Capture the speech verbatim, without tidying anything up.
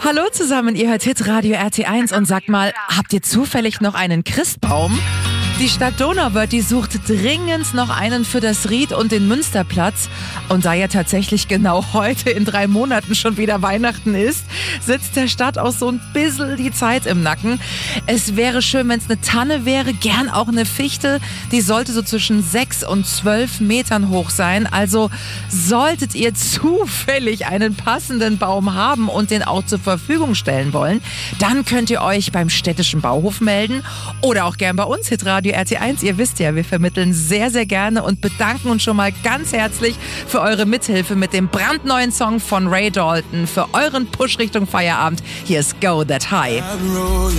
Hallo zusammen, ihr hört Hitradio R T eins und sagt mal, habt ihr zufällig noch einen Christbaum? Die Stadt Donauwörth, die sucht dringend noch einen für das Ried und den Münsterplatz. Und da ja tatsächlich genau heute in drei Monaten schon wieder Weihnachten ist, sitzt der Stadt auch so ein bisschen die Zeit im Nacken. Es wäre schön, wenn es eine Tanne wäre, gern auch eine Fichte. Die sollte so zwischen sechs und zwölf Metern hoch sein. Also solltet ihr zufällig einen passenden Baum haben und den auch zur Verfügung stellen wollen, dann könnt ihr euch beim städtischen Bauhof melden oder auch gern bei uns, Hitradio R T eins. Ihr wisst ja, wir vermitteln sehr, sehr gerne und bedanken uns schon mal ganz herzlich für eure Mithilfe mit dem brandneuen Song von Ray Dalton für euren Push Richtung Feierabend. Hier ist Go That High.